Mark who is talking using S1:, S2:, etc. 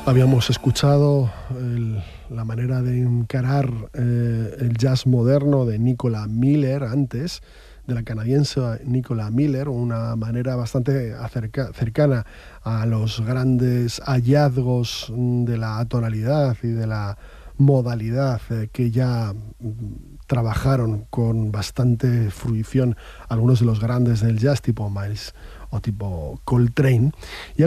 S1: Habíamos escuchado la manera de encarar el jazz moderno de Nicola Miller antes, de la canadiense Nicola Miller, una manera bastante cercana a los grandes hallazgos de la tonalidad y de la modalidad que ya trabajaron con bastante fruición algunos de los grandes del jazz tipo Miles o tipo Coltrane. Y